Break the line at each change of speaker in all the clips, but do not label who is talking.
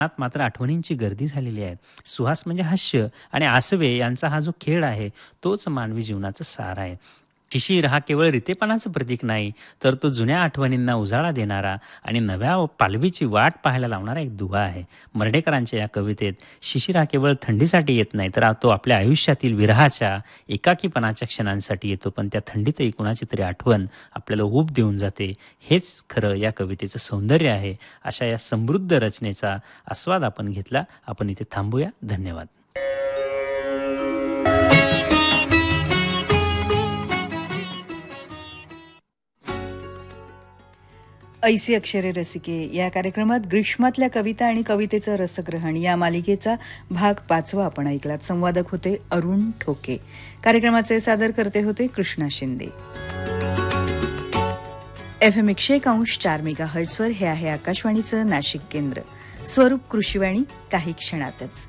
मात्र आठवणींची गर्दी झालेली आहे. सुहास म्हणजे हास्य आणि आसवे यांचा हा जो खेळ आहे तोच मानवी जीवनाचा सार आहे. शिशिर हा केवळ रितेपणाचं प्रतीक नाही, तर तो जुन्या आठवणींना उजाळा देणारा आणि नव्या पालवीची वाट पाहायला लावणारा एक दुवा आहे. मर्ढेकरांच्या या कवितेत शिशिर हा केवळ थंडीसाठी येत नाही, तर तो आपल्या आयुष्यातील विरहाच्या, एकाकीपणाच्या क्षणांसाठी येतो. पण त्या थंडीतही कुणाची तरी आठवण आपल्याला ऊब देऊन जाते. हेच खरं या कवितेचं सौंदर्य आहे. अशा या समृद्ध रचनेचा आस्वाद आपण घेतला. आपण इथे थांबूया. धन्यवाद.
ऐसी अक्षरे रसिके या कार्यक्रमात ग्रीष्मातल्या कविता आणि कवितेचं रसग्रहण या मालिकेचा भाग 5 आपण ऐकलात. संवादक होते अरुण ठोके. कार्यक्रमाचे सादर करते होते कृष्णा शिंदे. FM 101.4 मेगाहर्ट्झवर हे आहे आकाशवाणीचं नाशिक केंद्र. स्वरूप कृषीवाणी काही क्षणातच.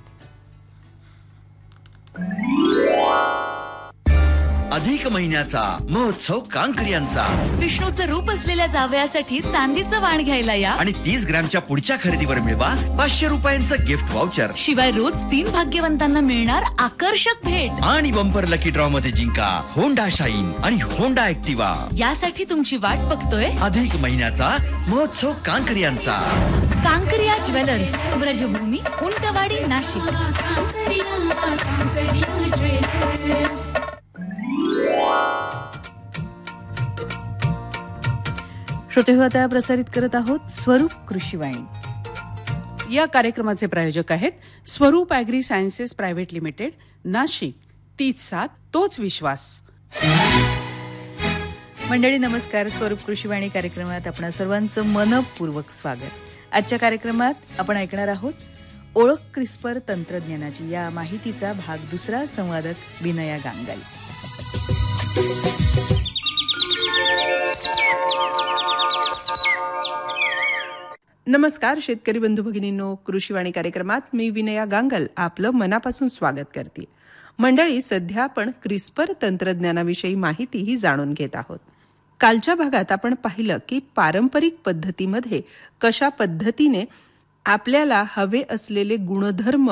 अधिक महिन्याचा महोत्सव कांकरियांचा.
विष्णूचं रूप असलेल्या जावयासाठी चांदीचं वाण घ्यायला या
आणि 30 ग्रॅमच्या पुढच्या खरेदीवर मिळवा 500 रुपयांचं गिफ्ट व्हाउचर.
शिवाय रोज 3 भाग्यवंतांना मिळणार आकर्षक भेट
आणि बंपर लकी ड्रॉ मध्ये जिंका होंडा शाईन आणि होंडा ऍक्टिवा.
यासाठी तुमची वाट बघतोय
अधिक महिन्याचा महोत्सव कांकरियांचा.
कांकरिया ज्वेलर्स, ब्रजभूमी, उंटवाडी, नाशिक.
श्रोते हो, आता प्रसारित करत आहोत स्वरूप कृषीवाणी.
या कार्यक्रमाचे प्रायोजक आहेत स्वरूप agree sciences private limited, Nashik. 30-7 तोच विश्वास.
मंडळी नमस्कार. स्वरूप कृषीवाणी कार्यक्रमात आपणा सर्वांचं मनपूर्वक स्वागत. आजच्या कार्यक्रमात आपण ऐकणार आहोत ओळख क्रिस्पर तंत्रज्ञानाची या माहितीचा भाग 2. संवादक विनया गांगल.
नमस्कार शेतकरी बंधू भगिनींनो, कृषीवाणी कार्यक्रमात मी विनया गांगल आपलं मनापासून स्वागत करते. मंडळी, सध्या आपण क्रिस्पर तंत्रज्ञानाविषयी माहितीही जाणून घेत आहोत. कालच्या भागात आपण पाहिलं की पारंपरिक पद्धतीमध्ये कशा पद्धतीने आपल्याला हवे असलेले गुणधर्म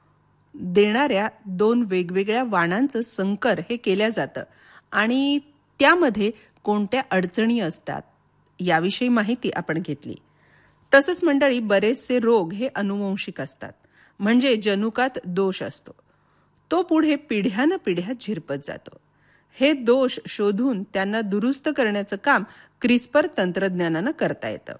देणाऱ्या 2 वेगवेगळ्या वाणांचं संकर हे केल्या जातं आणि त्यामध्ये कोणत्या अडचणी असतात याविषयी माहिती आपण घेतली. तसंच मंडळी, बरेचसे रोग हे अनुवंशिक असतात, म्हणजे जनुकात दोष असतो. तो पुढे पिढ्यानपिढ्या झिरपत जातो. हे दोष शोधून त्यांना दुरुस्त करण्याचं काम क्रिस्पर तंत्रज्ञानानं करता येतं.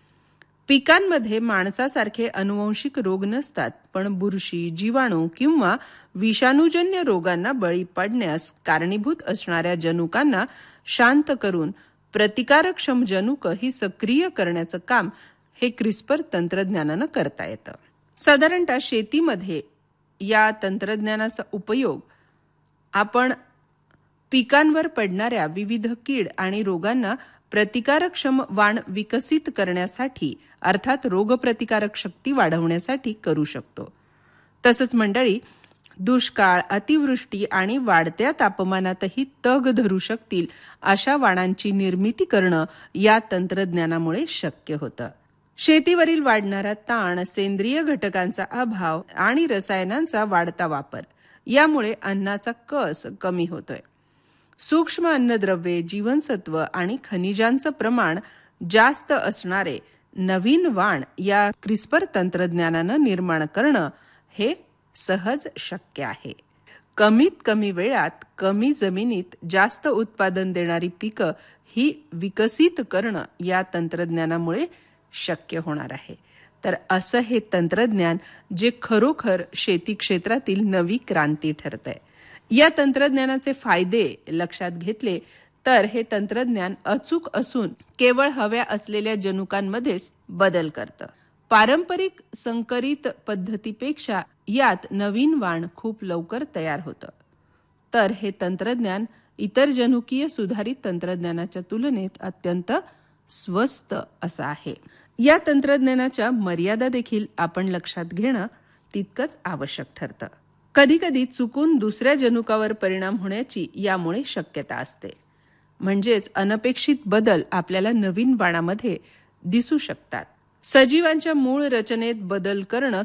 पिकांमध्ये माणसासारखे अनुवंशिक रोग नसतात, पण बुरशी, जीवाणू किंवा विषाणूजन्य रोगांना बळी पडण्यास कारणीभूत असणाऱ्या जनुकांना शांत करून प्रतिकारक्षम जनुक ही सक्रिय करण्याचं काम हे क्रिस्पर तंत्रज्ञानानं करता येतं. साधारणतः शेतीमध्ये या तंत्रज्ञानाचा उपयोग आपण पिकांवर पडणाऱ्या विविध कीड आणि रोगांना प्रतिकारक्षम वाण विकसित करण्यासाठी, अर्थात रोगप्रतिकारक शक्ती वाढवण्यासाठी करू शकतो. तसंच मंडळी, दुष्काळ, अतिवृष्टी आणि वाढत्या तापमानातही तग धरू शकतील अशा वाणांची निर्मिती करणं या तंत्रज्ञानामुळे शक्य होतं. शेतीवरील वाढणारा ताण, सेंद्रिय घटकांचा अभाव आणि रसायनांचा वाढता वापर यामुळे अन्नाचा कस कमी होतोय. सूक्ष्म अन्नद्रव्ये, जीवनसत्व आणि खनिजांचं प्रमाण जास्त असणारे नवीन वाण या क्रिस्पर तंत्रज्ञानानं निर्माण करणं हे सहज शक्य आहे. कमीत कमी वेळात कमी जमिनीत जास्त उत्पादन देणारी पिकं ही विकसित करणं या तंत्रज्ञानामुळे शक्य होणार आहे. तर असं हे तंत्रज्ञान जे खरोखर शेती क्षेत्रातील नवी क्रांती ठरतंय. या तंत्रज्ञानाचे फायदे लक्षात घेतले तर हे तंत्रज्ञान अचूक असून केवळ हव्या असलेल्या जनुकांमध्येच बदल करतं. पारंपरिक संकरित पद्धतीपेक्षा यात नवीन वाण खूप लवकर तयार होतं. तर हे तंत्रज्ञान इतर जनुकीय सुधारित तंत्रज्ञानाच्या तुलनेत अत्यंत स्वस्त असं आहे. या तंत्रज्ञानाच्या मर्यादा देखील आपण लक्षात घेणं तितकंच आवश्यक ठरतं. कधीकधी चुकून दुसऱ्या जनुकावर परिणाम होण्याची यामुळे शक्यता असते. म्हणजेच अनपेक्षित बदल आपल्याला नवीन वाणामध्ये दिसू शकतात. सजीवांच्या मूळ रचनेत बदल करणं